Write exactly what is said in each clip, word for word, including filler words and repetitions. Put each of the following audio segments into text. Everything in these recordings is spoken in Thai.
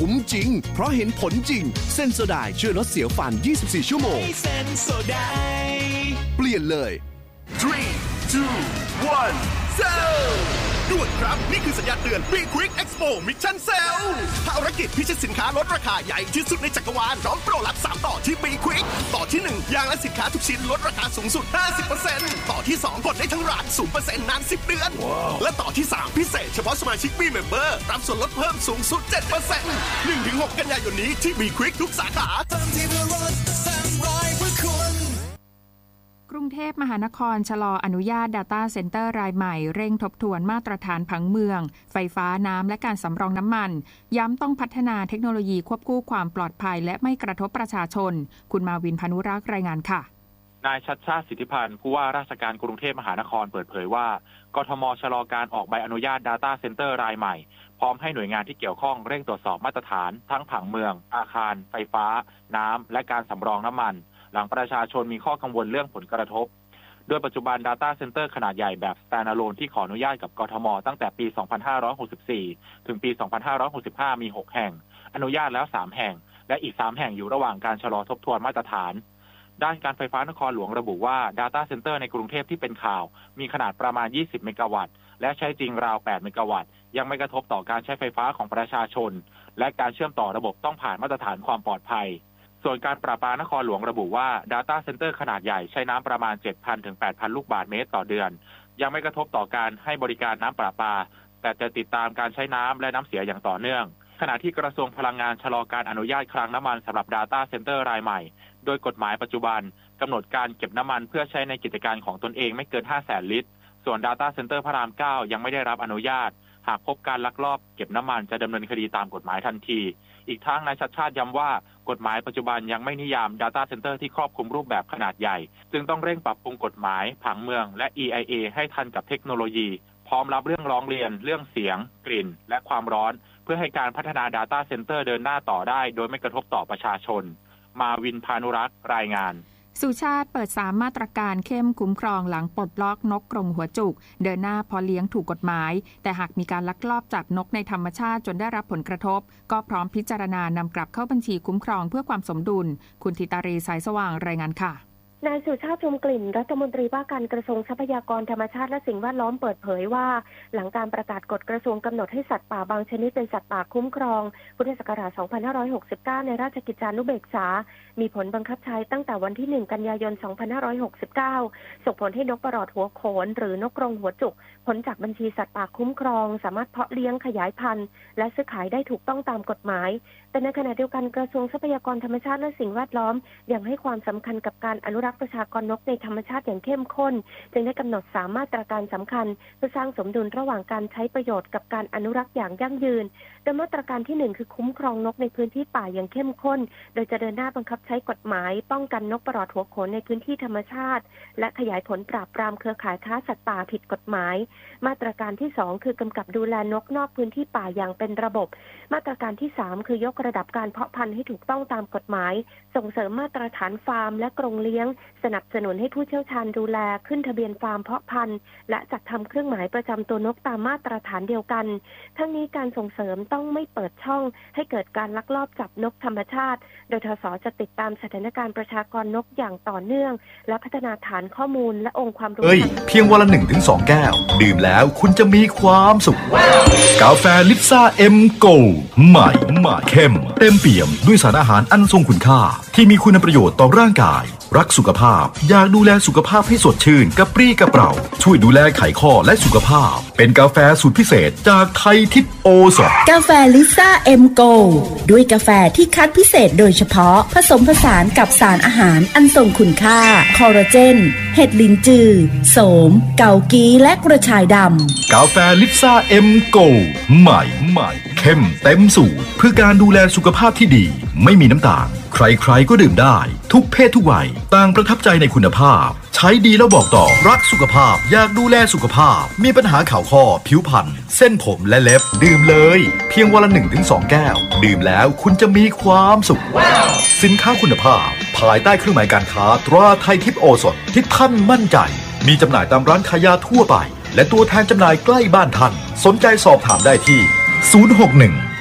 คุ้มจริงเพราะเห็นผลจริงเซนโซไดช่วยลดเสียวฟันยี่สิบสี่ชั่วโมงเซนโซไดเปลี่ยนเลยสาม สอง หนึ่ง Sell ด่วนครับนี่คือสัญญาณเตือน Be Quick Expo Mission Sell ภารกิจพิชิตสินค้าลดราคาใหญ่ที่สุดในจักรวาลพร้อมโปรลับสามต่อที่ Be Quick ต่อที่หนึ่งยางและสินค้าทุกชิ้นลดราคาสูงสุด ห้าสิบเปอร์เซ็นต์ ต่อที่สองกดได้ทั้งร้าน ศูนย์เปอร์เซ็นต์ นานสิบเดือน wow. และต่อที่สามพิเศษเฉพาะสมาชิก Be Member รับส่วนลดเพิ่มสูงสุด เจ็ดเปอร์เซ็นต์ หนึ่งถึงหก กันยายนนี้ที่ Be Quick ทุกสาขากรุงเทพมหานครชะลออนุญาต Data Center รายใหม่เร่งทบทวนมาตรฐานผังเมืองไฟฟ้าน้ำและการสำรองน้ำมันย้ำต้องพัฒนาเทคโนโลยีควบคู่ความปลอดภัยและไม่กระทบประชาชนคุณมาวินพานุรักษ์รายงานค่ะนายชัชชาติสิทธิพันธ์ผู้ว่าราชการกรุงเทพมหานครเปิดเผยว่ากทมชะลอการออกใบอนุญาต Data Center รายใหม่พร้อมให้หน่วยงานที่เกี่ยวข้องเร่งตรวจสอบมาตรฐานทั้งผังเมืองอาคารไฟฟ้าน้ำและการสำรองน้ำมันหลังประชาชนมีข้อกังวลเรื่องผลกระทบโดยปัจจุบัน Data Center ขนาดใหญ่แบบ Standalone ที่ขออนุญาตกับกทมตั้งแต่ปี สองพันห้าร้อยหกสิบสี่ ถึงปี สองพันห้าร้อยหกสิบห้า มี หก แห่งอนุญาตแล้ว สาม แห่งและอีก สาม แห่งอยู่ระหว่างการชะลอทบทวนมาตรฐานด้านการไฟฟ้านครหลวงระบุว่า Data Center ในกรุงเทพที่เป็นข่าวมีขนาดประมาณ ยี่สิบ เมกะวัตต์และใช้จริงราว แปด เมกะวัตต์ยังไม่กระทบต่อการใช้ไฟฟ้าของประชาชนและการเชื่อมต่อระบบต้องผ่านมาตรฐานความปลอดภัยส่วนการประปานครหลวงระบุว่า Data Center ขนาดใหญ่ใช้น้ำประมาณ เจ็ดพัน ถึง แปดพัน ลูกบาศก์เมตรต่อเดือนยังไม่กระทบต่อการให้บริการน้ำประปาแต่จะติดตามการใช้น้ำและน้ำเสียอย่างต่อเนื่องขณะที่กระทรวงพลังงานชะลอการอนุญาตคลังน้ำมันสำหรับ Data Center รายใหม่โดยกฎหมายปัจจุบันกำหนดการเก็บน้ำมันเพื่อใช้ในกิจการของตนเองไม่เกิน ห้าแสน ลิตรส่วน Data Center พระราม เก้ายังไม่ได้รับอนุญาตหากพบการลักลอบเก็บน้ำมันจะดำเนินคดีตามกฎหมายทันทีอีกทั้งนายชัชชาติย้ำว่ากฎหมายปัจจุบันยังไม่นิยาม Data Center ที่ครอบคลุมรูปแบบขนาดใหญ่จึงต้องเร่งปรับปรุงกฎหมายผังเมืองและ อี ไอ เอ ให้ทันกับเทคโนโลยีพร้อมรับเรื่องร้องเรียนเรื่องเสียงกลิ่นและความร้อนเพื่อให้การพัฒนา Data Center เดินหน้าต่อได้โดยไม่กระทบต่อประชาชนมาวินพานุรักษ์รายงานสุชาติเปิดสามมาตรการเข้มคุ้มครองหลังปลดล็อกนกกรงหัวจุกเดินหน้าพอเลี้ยงถูกกฎหมายแต่หากมีการลักลอบจับนกในธรรมชาติจนได้รับผลกระทบก็พร้อมพิจารณานำกลับเข้าบัญชีคุ้มครองเพื่อความสมดุลคุณธิตารีสายสว่างรายงานค่ะนายสุชาติชมกลิ่นรัฐมนตรีว่าการกระทรวงทรัพยากรธรรมชาติและสิ่งแวดล้อมเปิดเผยว่าหลังการประกาศกฎกระทรวงกำหนดให้สัตว์ป่าบางชนิดเป็นสัตว์ป่าคุ้มครองพุทธศักราช สองพันห้าร้อยหกสิบเก้า ในราชกิจจานุเบกษามีผลบังคับใช้ตั้งแต่วันที่หนึ่งกันยายน สองพันห้าร้อยหกสิบเก้า ส่งผลให้นกประหลอดหัวโขนหรือนกกรงหัวจุกพ้นจากบัญชีสัตว์ป่าคุ้มครองสามารถเพาะเลี้ยงขยายพันธุ์และซื้อขายได้ถูกต้องตามกฎหมายแต่ในขณะเดียวกันกระทรวงทรัพยากรธรรมชาติและสิ่งแวดล้อมยังให้ความสำคัญกับการอนุรักษ์ประชากรนกในธรรมชาติอย่างเข้มข้นจึงได้กำหนดสามมาตรการสำคัญเพื่อสร้างสมดุลระหว่างการใช้ประโยชน์กับการอนุรักษ์อย่างยั่งยืนโดยมาตรการที่หนึ่งคือคุ้มครองนกในพื้นที่ป่าอย่างเข้มข้นโดยจะเดินหน้าบังคับใช้กฎหมายป้องกันนกประหลอดหัวโขนในพื้นที่ธรรมชาติและขยายผลปราบปรามเครือข่ายค้าสัตว์ป่าผิดกฎหมายมาตรการที่สองคือกำกับดูแลนกนอกพื้นที่ป่าอย่างเป็นระบบมาตรการที่สามคือยกระดับการเพาะพันธุ์ให้ถูกต้องตามกฎหมายส่งเสริมมาตรฐานฟาร์มและกรงเลี้ยงสนับสนุนให้ผู้เชี่ยวชาญดูแลขึ้นทะเบียนฟาร์มเพาะพันธุ์และจัดทำเครื่องหมายประจำตัวนกตามมาตรฐานเดียวกันทั้งนี้การส่งเสริมต้องไม่เปิดช่องให้เกิดการลักลอบจับนกธรรมชาติโดยทส.จะติดตามสถานการณ์ประชากรนกอย่างต่อเนื่องและพัฒนาฐานข้อมูลและองค์ความรู้เอ้ยเพียงวันละ หนึ่งถึงสอง แก้วดื่มแล้วคุณจะมีความสุขกาแฟลิปซ่าเอ็มโกใหม่ใหม่เข้มเต็มเปี่ยมด้วยสารอาหารอันทรงคุณค่าที่มีคุณประโยชน์ต่อร่างกายรักสุขภาพอยากดูแลสุขภาพให้สดชื่นกระปรี้กระเปร่าช่วยดูแลไขข้อและสุขภาพเป็นกาแฟสูตรพิเศษจากไทยทิพย์โอสถกาแฟลิซ่าเอ็มโกด้วยกาแฟที่คัดพิเศษโดยเฉพาะผสมผสานกับสารอาหารอันทรงคุณค่าคอลลาเจนเห็ดลินจือโสมเกากีและกระชายดำกาแฟลิซ่าเอ็มโกใหม่ใหม่เข้มเต็มสูตรเพื่อการดูแลสุขภาพที่ดีไม่มีน้ำตาลใครๆก็ดื่มได้ทุกเพศทุกวัยต่างประทับใจในคุณภาพใช้ดีแล้วบอกต่อรักสุขภาพอยากดูแลสุขภาพมีปัญหาข่าวข้อผิวพรรณเส้นผมและเล็บดื่มเลยเพียงวันละ หนึ่งถึงสอง แก้วดื่มแล้วคุณจะมีความสุข wow. สินค้าคุณภาพภายใต้เครื่องหมายการค้าตราไทยทิพย์โอสถที่ท่านมั่นใจมีจำหน่ายตามร้านขายยาทั่วไปและตัวแทนจำหน่ายใกล้บ้านท่านสนใจสอบถามได้ที่ศูนย์ หก หนึ่ง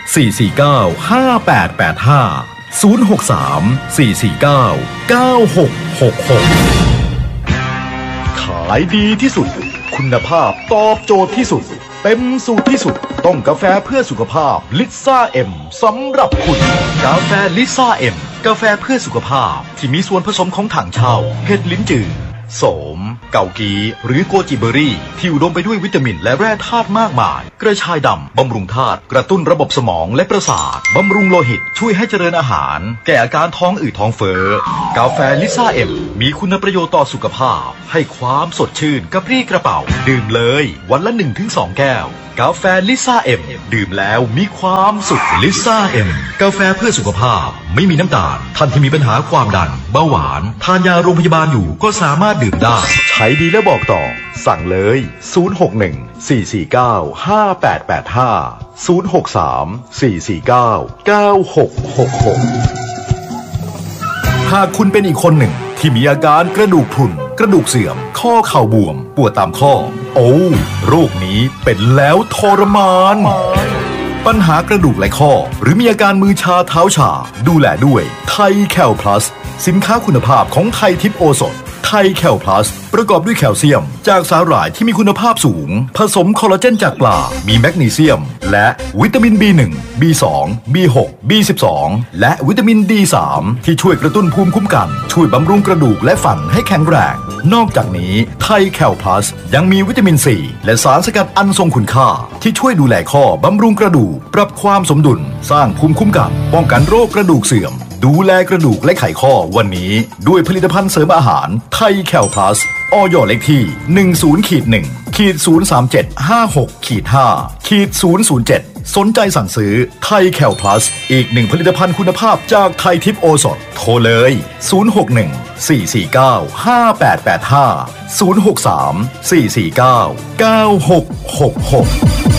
สี่ สี่ เก้า ห้า แปด แปด ห้า ศูนย์ หก สาม สี่ สี่ เก้า เก้า หก หก หกขายดีที่สุดคุณภาพตอบโจทย์ที่สุดเต็มสูตรที่สุดต้องกาแฟเพื่อสุขภาพลิซ่าเอ็มสำหรับคุณกาแฟลิซ่าเอ็มกาแฟเพื่อสุขภาพที่มีส่วนผสมของถังเช่าเห็ดลิ้นจือโสมเกากีหรือโกจิเบอรี่ที่อุดมไปด้วยวิตามินและแร่ธาตุมากมายกระชายดำบำรุงธาตุกระตุ้นระบบสมองและประสาทบำรุงโลหิตช่วยให้เจริญอาหารแก้อาการท้องอืดท้องเฟ้อกาแฟลิซ่าเอ็มมีคุณประโยชน์ต่อสุขภาพให้ความสดชื่นกระปรี้กระเป๋าดื่มเลยวันละ หนึ่งถึงสอง แก้วกาแฟลิซ่าเอ็มดื่มแล้วมีความสุขลิซ่าเอ็มกาแฟเพื่อสุขภาพไม่มีน้ำตาลท่านที่มีปัญหาความดันเบาหวานทานยาโรงพยาบาลอยู่ก็สามารถดื่มได้ใช้ดีและบอกต่อสั่งเลยศูนย์ หก หนึ่ง สี่ สี่ เก้า ห้า แปด แปด ห้า ศูนย์ หก สาม สี่ สี่ เก้า เก้า หก หก หกหากคุณเป็นอีกคนหนึ่งที่มีอาการกระดูกพรุนกระดูกเสื่อมข้อเข่าบวมปวดตามข้อโอ้โรคนี้เป็นแล้วทรมานปัญหากระดูกและข้อหรือมีอาการมือชาเท้าชาดูแลด้วยไทยแคลพลัสสินค้าคุณภาพของไทยทิพย์โอสถไทยแคลพลัสประกอบด้วยแคลเซียมจากสาหร่ายที่มีคุณภาพสูงผสมคอลลาเจนจากปลามีแมกนีเซียมและวิตามิน บี หนึ่ง บี สอง บี หก บี สิบสอง และวิตามิน ดี สาม ที่ช่วยกระตุ้นภูมิคุ้มกันช่วยบำรุงกระดูกและฟันให้แข็งแรงนอกจากนี้ไทยแคลพลัสยังมีวิตามิน ซี และสารสกัดอันทรงคุณค่าที่ช่วยดูแลข้อบำรุงกระดูกปรับความสมดุลสร้างภูมิคุ้มกันป้องกันโรคกระดูกเสื่อมดูแลกระดูกและไขข้อวันนี้ด้วยผลิตภัณฑ์เสริมอาหารไทยแคลพลัสอย.เลขที่ หนึ่ง ศูนย์ หนึ่ง ศูนย์ สาม เจ็ด ห้า หก ห้า ศูนย์ ศูนย์ เจ็ดสนใจสั่งซื้อไทยแคลพลัสอีกหนึ่งผลิตภัณฑ์คุณภาพจากไทยทิพย์โอสถโทรเลยศูนย์ หก หนึ่ง สี่ สี่ เก้า ห้า แปด แปด ห้า ศูนย์ หก สาม สี่ สี่ เก้า เก้า หก หก หก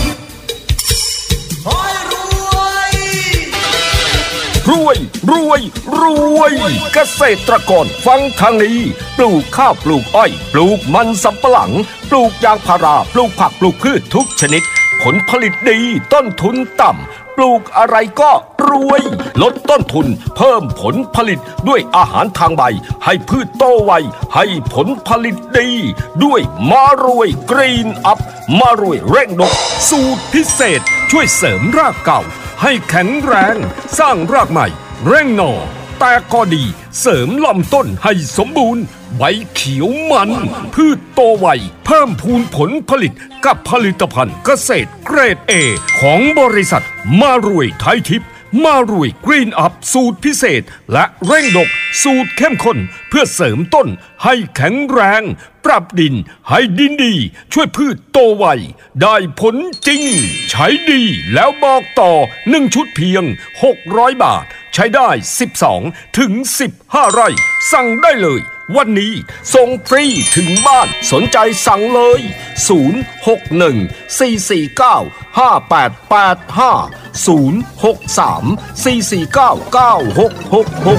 รวยรวยรวยเกษตรกรฟังทางนี้ปลูกข้าวปลูกอ้อยปลูกมันสำปะหลังปลูกยางพาราปลูกผักปลูกพืชทุกชนิดผลผลิตดีต้นทุนต่ำปลูกอะไรก็รวยลดต้นทุนเพิ่มผลผลิตด้วยอาหารทางใบให้พืชโตไวให้ผลผลิตดีด้วยมารวยกรีนอัพมารวยเร่งดกสูตรพิเศษช่วยเสริมรากเก่าให้แข็งแรงสร้างรากใหม่เร่งหน่อแตกก็ดีเสริมลำต้นให้สมบูรณ์ใบเขียวมันพืชโตไวเพิ่มพูนผลผลิตกับผลิตภัณฑ์เกษตรเกรด เอ ของบริษัทมารวยไทยทิพย์มารวยกรีนอัพสูตรพิเศษและเร่งดกสูตรเข้มข้นเพื่อเสริมต้นให้แข็งแรงปรับดินให้ดินดีช่วยพืชโตไวได้ผลจริงใช้ดีแล้วบอกต่อหนึ่งชุดเพียงหกร้อยบาทใช้ได้สิบสองถึงสิบห้าไร่สั่งได้เลยวันนี้ส่งฟรีถึงบ้านสนใจสั่งเลยศูนย์ หก หนึ่ง สี่ สี่ เก้า ห้า แปด แปด ห้า ศูนย์ หก สาม สี่ สี่ เก้า เก้า หก หก หก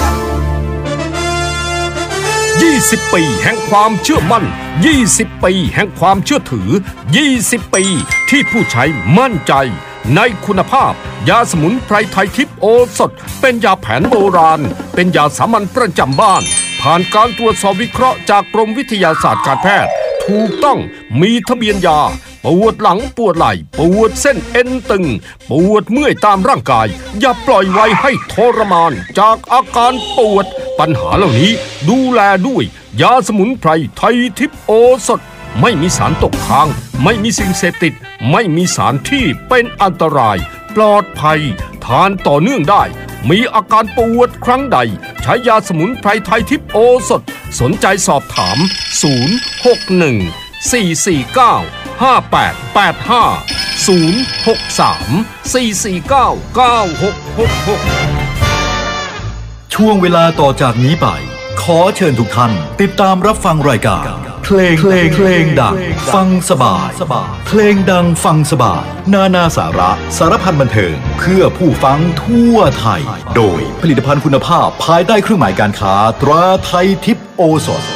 ยี่สิบปีแห่งความเชื่อมั่นยี่สิบปีแห่งความเชื่อถือยี่สิบปีที่ผู้ใช้มั่นใจในคุณภาพยาสมุนไพรไทยทิพย์โอสถเป็นยาแผนโบราณเป็นยาสามัญประจำบ้านผ่านการตรวจสอบวิเคราะห์จากกรมวิทยาศาสตร์การแพทย์ถูกต้องมีทะเบียนยาปวดหลังปวดไหล่ปวดเส้นเอ็นตึงปวดเมื่อยตามร่างกายอย่าปล่อยไว้ให้ทรมานจากอาการปวดปัญหาเหล่านี้ดูแลด้วยยาสมุนไพรไทยทิพย์โอสถไม่มีสารตกค้างไม่มีสิ่งเสพติดไม่มีสารที่เป็นอันตรายปลอดภัยทานต่อเนื่องได้มีอาการปวดครั้งใดใช้ยาสมุนไพรไทยทิพย์โอสถสนใจสอบถามศูนย์ หก หนึ่ง สี่ สี่ เก้า ห้า แปด แปด ห้า ศูนย์ หก สาม สี่ สี่ เก้า เก้า หก หก หกช่วงเวลาต่อจากนี้ไปขอเชิญทุกท่านติดตามรับฟังรายการเพลงเพลงเพลงดังฟังสบายเพลงดังฟังสบายนานาสาระสารพันบันเทิงเพื่อผู้ฟังทั่วไทยโดยผลิตภัณฑ์คุณภาพภายใต้เครื่องหมายการค้าตราไทยทิพย์โอสถ